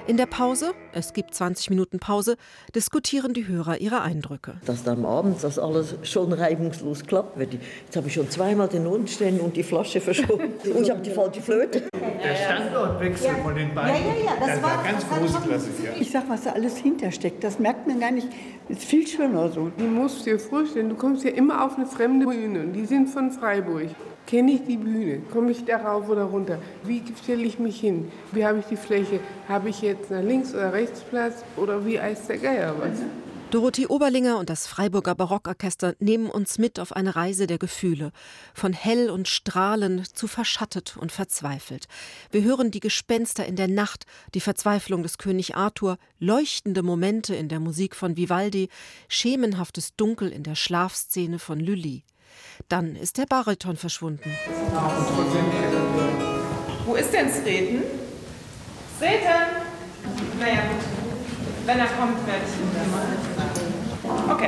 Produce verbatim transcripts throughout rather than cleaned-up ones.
In der Pause, es gibt zwanzig Minuten Pause, diskutieren die Hörer ihre Eindrücke. Dass dann abends das alles schon reibungslos klappt. Jetzt habe ich schon zweimal den Hund stehen und die Flasche verschoben. Und ich habe die falsche Flöte. Der Standortwechsel ja. von den beiden, ja, ja, ja, das, das war, war ganz das große Klasse. Ja. Ich sag, was da alles hintersteckt, das merkt man gar nicht. Das ist viel schöner so. Du musst dir vorstellen, du kommst ja immer auf eine fremde Bühne und die sind von Freiburg. Kenne ich die Bühne? Komme ich da rauf oder runter? Wie stelle ich mich hin? Wie habe ich die Fläche? Habe ich jetzt nach links oder rechts Platz? Oder wie heißt der Geier was? Dorothee Oberlinger und das Freiburger Barockorchester nehmen uns mit auf eine Reise der Gefühle. Von hell und strahlend zu verschattet und verzweifelt. Wir hören die Gespenster in der Nacht, die Verzweiflung des König Arthur, leuchtende Momente in der Musik von Vivaldi, schemenhaftes Dunkel in der Schlafszene von Lully. Dann ist der Bariton verschwunden. Wo ist denn Sreten? Sreten! Naja, gut. Wenn er kommt, werde ich ihn dann mal. Okay.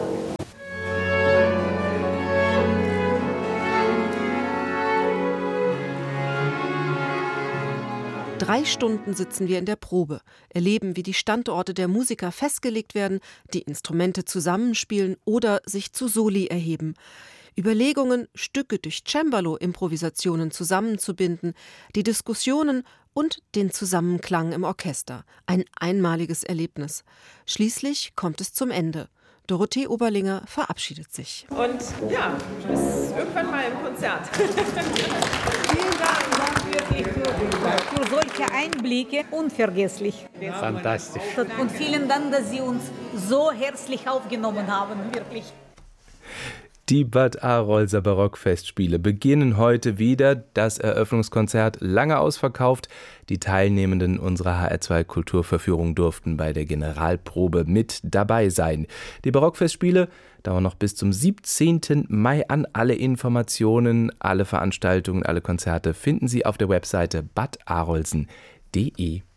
Drei Stunden sitzen wir in der Probe, erleben, wie die Standorte der Musiker festgelegt werden, die Instrumente zusammenspielen oder sich zu Soli erheben. Überlegungen, Stücke durch Cembalo-Improvisationen zusammenzubinden, die Diskussionen und den Zusammenklang im Orchester. Ein einmaliges Erlebnis. Schließlich kommt es zum Ende. Dorothee Oberlinger verabschiedet sich. Und ja, bis irgendwann mal im Konzert. Vielen Dank für, die, für solche Einblicke. Unvergesslich. Fantastisch. Und vielen Dank, dass Sie uns so herzlich aufgenommen haben. Wirklich. Die Bad Arolser Barockfestspiele beginnen heute wieder. Das Eröffnungskonzert lange ausverkauft. Die Teilnehmenden unserer H R zwei Kulturverführung durften bei der Generalprobe mit dabei sein. Die Barockfestspiele dauern noch bis zum siebzehnten Mai an. Alle Informationen, alle Veranstaltungen, alle Konzerte finden Sie auf der Webseite bad arolsen punkt de.